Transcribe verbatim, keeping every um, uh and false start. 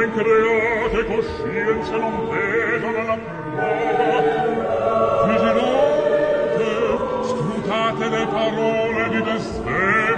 create coscienze non vedono la prova. Vigilate, scrutate le parole di desdetta.